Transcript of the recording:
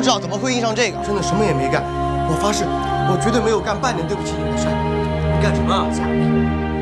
知道，怎么会印上这个？ 真的什么也没干，我发誓，我绝对没有干半点对不起你的事。你干什么啊？ 假币。